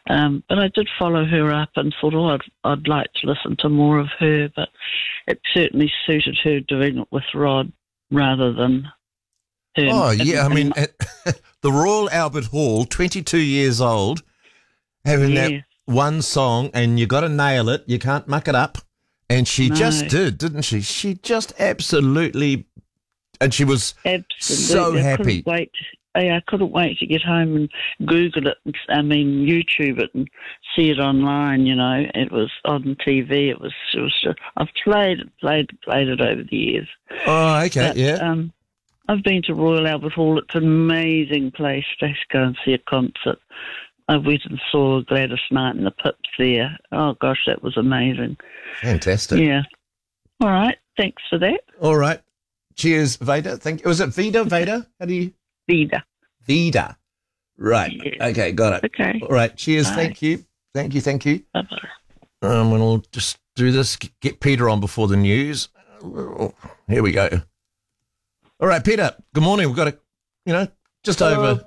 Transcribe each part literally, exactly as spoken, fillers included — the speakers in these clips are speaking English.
Um, but I did follow her up and thought, oh, I'd, I'd like to listen to more of her, but it certainly suited her doing it with Rod rather than her. Oh, yeah, I mean, and, at the Royal Albert Hall, twenty-two years old, having yeah. that one song, and you got to nail it. You can't muck it up. And she No. just did, didn't she? She just absolutely, and she was Absolutely. so I happy. Couldn't wait. I, I couldn't wait to get home and Google it. And, I mean, YouTube it and see it online. You know, it was on T V. It was. It was. Just, I've played it, played, it, played it over the years. Oh, okay, But, yeah. Um, I've been to Royal Albert Hall. It's an amazing place to go and see a concert. I went and saw Gladys Knight and the Pips there. Oh gosh, that was amazing. Fantastic. Yeah. All right. Thanks for that. All right. Cheers, Veda. Thank you. Was it Vida? Veda? How do you? Vida. Vida. Right. Yeah. Okay, got it. Okay. All right. Cheers. Bye. Thank you. Thank you. Thank you. Bye bye. Um, and we'll just do this. Get Peter on before the news. Here we go. All right, Peter. Good morning. We've got a, you know, just over.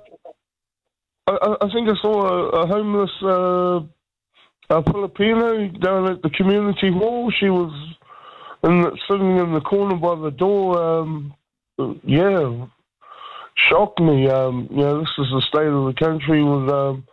I, I think I saw a, a homeless uh, a Filipino down at the community hall. She was in the, sitting in the corner by the door. Um, yeah, shocked me. Um, you know, this is the state of the country with um,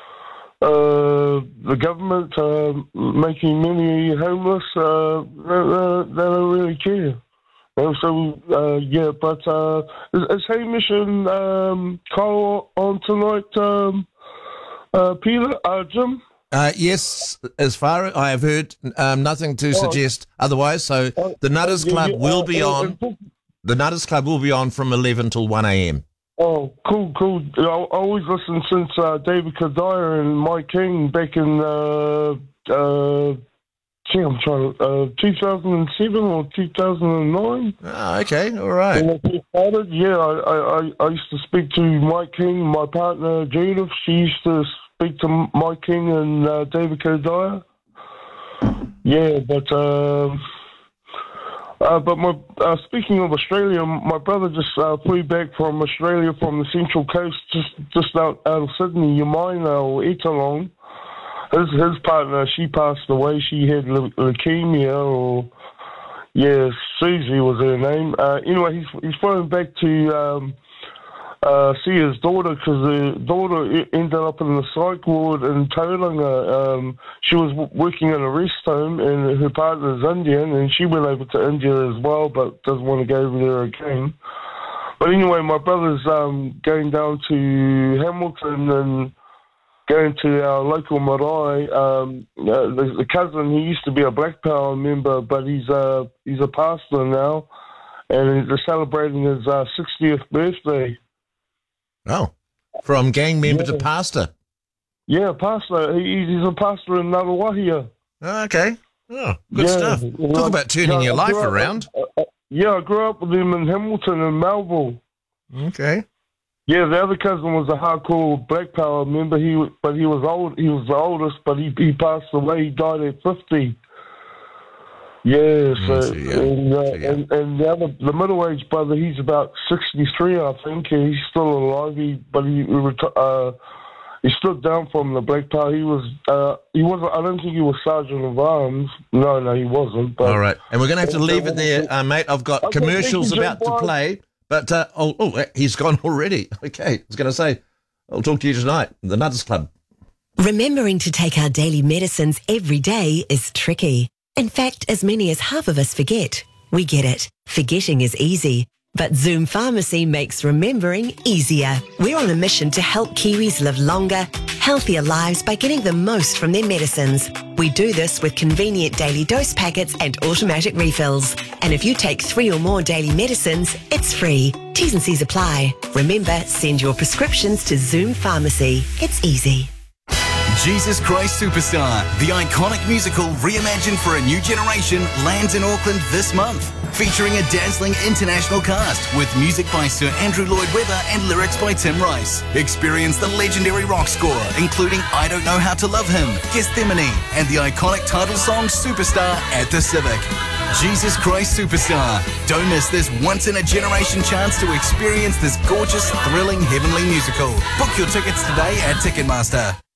uh, the government uh, making many homeless. Uh, they, they don't really care. And so, uh, yeah, but uh, is, is Hamish and um, Kyle on tonight, um, uh, Peter, uh, Jim? Uh, yes, as far as I have heard, um, nothing to suggest otherwise. So the Nutters yeah, Club yeah, will uh, be uh, on. uh, The Nutters Club will be on from eleven till one a.m. Oh, cool, cool. I, I always listen since uh, David Kadire and Mike King back in, uh, uh, gee, I'm trying to, uh, two thousand seven or two thousand nine. Oh, okay, all right. When I first started, yeah, I, I, I used to speak to Mike King, my partner Judith. She used to speak to Mike King and uh, David Kadire. Yeah, but... Uh, Uh, but my uh, speaking of Australia, my brother just uh, flew back from Australia from the Central Coast, just just out, out of Sydney, Yamaina or Etalong. His his partner, she passed away. She had le- leukemia, or yeah, Susie was her name. Uh, anyway, he's he's flown back to um, uh, see his daughter because the daughter ended up in the psych ward in Tauranga. Um, she was w- working in a rest home, and her partner's Indian, and she went over to India as well, but doesn't want to go over there again. But anyway, my brother's um, going down to Hamilton and going to our local marae. Um, uh, the, the cousin, he used to be a Black Power member, but he's a, he's a pastor now, and he's celebrating his uh, sixtieth birthday. Oh, from gang member Yeah. to pastor. Yeah, pastor. He, he's a pastor in Ngaruahia. Oh, okay. Oh, good Yeah. stuff. Well, Talk about turning yeah, your I life grew up- around. uh, uh, yeah, I grew up with him in Hamilton and Melville. Okay. Yeah, the other cousin was a hardcore Black Power member. He, wa- but he was old. He was the oldest, but he he passed away. He died at fifty. Yeah, so Mm, so yeah. and, uh, So yeah. and and the other the middle aged brother, he's about sixty three, I think. He's still alive. He but he, he reti- uh, he stood down from the Black Power. He was uh, he wasn't. I don't think he was Sergeant of Arms. No, no, he wasn't. But All right. And we're going to have to leave it there, uh, mate. I've got Okay, commercials thank you, about to Jim. play. But, uh, oh, oh, he's gone already. Okay. I was going to say, I'll talk to you tonight. The Nutters Club. Remembering to take our daily medicines every day is tricky. In fact, as many as half of us forget. We get it. Forgetting is easy. But Zoom Pharmacy makes remembering easier. We're on a mission to help Kiwis live longer, healthier lives by getting the most from their medicines. We do this with convenient daily dose packets and automatic refills. And if you take three or more daily medicines, it's free. T's and C's apply. Remember, send your prescriptions to Zoom Pharmacy. It's easy. Jesus Christ Superstar, the iconic musical reimagined for a new generation, lands in Auckland this month. Featuring a dazzling international cast with music by Sir Andrew Lloyd Webber and lyrics by Tim Rice. Experience the legendary rock score, including I Don't Know How to Love Him, Gethsemane, and the iconic title song Superstar at the Civic. Jesus Christ Superstar. Don't miss this once-in-a-generation chance to experience this gorgeous, thrilling, heavenly musical. Book your tickets today at Ticketmaster.